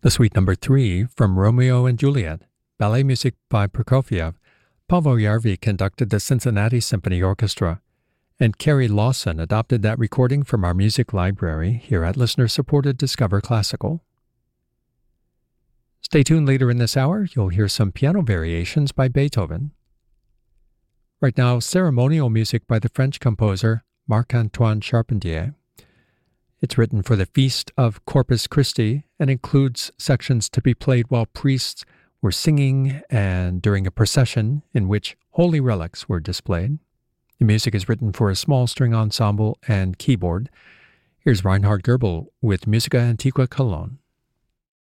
The Suite Number 3 from Romeo and Juliet, ballet music by Prokofiev. Pavel Yarvi conducted the Cincinnati Symphony Orchestra, and Carrie Lawson adopted that recording from our music library here at listener-supported Discover Classical. Stay tuned later in this hour. You'll hear some piano variations by Beethoven. Right now, ceremonial music by the French composer Marc-Antoine Charpentier. It's written for the Feast of Corpus Christi and includes sections to be played while priests were singing and during a procession in which holy relics were displayed. The music is written for a small string ensemble and keyboard. Here's Reinhard Goebel with Musica Antiqua Cologne.